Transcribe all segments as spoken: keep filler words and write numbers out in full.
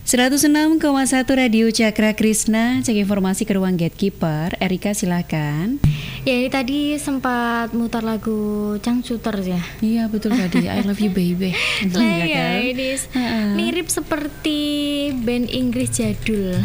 seratus enam koma satu Radio Cakra Krishna. Cek informasi ke ruang gatekeeper. Erika silakan. Ya, ini tadi sempat mutar lagu Changcuter ya. Iya betul tadi, I love you baby. Lah ya, ini uh-uh. mirip seperti band Inggris jadul.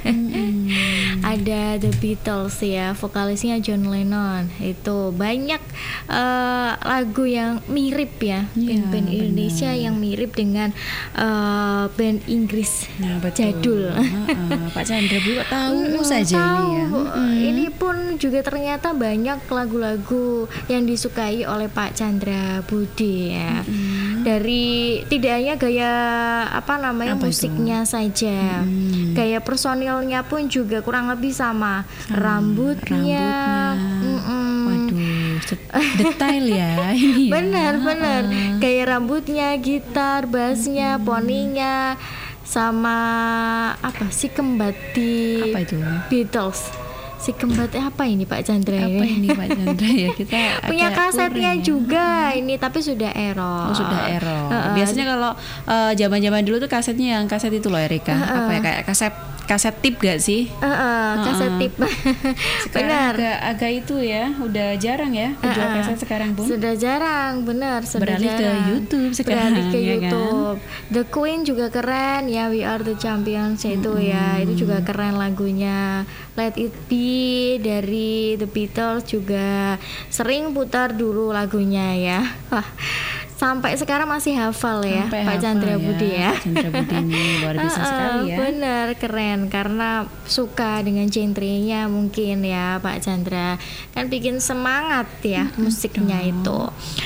mm-hmm. Ada The Beatles ya, vokalisnya John Lennon. Itu banyak uh, lagu yang mirip ya, ya band-band Indonesia yang mirip dengan uh, band Inggris nah, jadul. uh-uh. Pak Chandra Bu tahu mm, saja tahu. ini ya. Mm-hmm. Ini pun juga ternyata banyak lagu-lagu yang disukai oleh Pak Chandra Budi ya. Mm-hmm. Dari tidak hanya gaya apa namanya apa musiknya itu? saja, mm-hmm. gaya personilnya pun juga kurang lebih sama. Hmm, rambutnya, rambutnya. Waduh, detail ya ini. Benar, ya. benar. Uh. Gaya rambutnya, gitar, bassnya, mm-hmm. poninya, sama apa sih kembat di apa itu? Beatles. Si kembatnya apa ini Pak Chandra? Apa ini Pak Chandra ya, kita punya kasetnya ya. juga ini, tapi sudah error. Oh, sudah error. Uh-uh. Biasanya kalau uh, zaman-zaman dulu tuh kasetnya yang kaset itu loh Erika. Uh-uh. Apa ya, kayak kaset kaset tip gak sih? Uh-uh, uh-uh. Kaset tip. Benar. Agak, agak itu ya, udah jarang ya penjual uh-uh. kaset sekarang pun. Sudah jarang, benar. Sudah Beralih jarang. ke YouTube sekarang. Beralih ke ya YouTube. Kan? The Queen juga keren ya, We Are the Champions mm-hmm. itu ya, itu juga keren lagunya. Let It Be dari The Beatles juga sering putar dulu lagunya ya. Wah, sampai sekarang masih hafal ya sampai Pak Chandra ya, Budi ya. Pak Chandra Budi ini luar biasa uh, sekali ya. Benar, keren karena suka dengan genrenya mungkin ya Pak Chandra. Kan bikin semangat ya hmm, musiknya dong. Itu.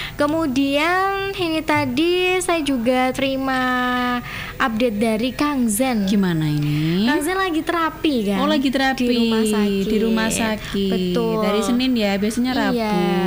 Kemudian ini tadi saya juga terima update dari Kang Zen. Gimana ini? Kang Zen lagi terapi kan? Oh, lagi terapi di rumah sakit. Di rumah sakit. Betul. Dari Senin ya, biasanya Rabu. Iya.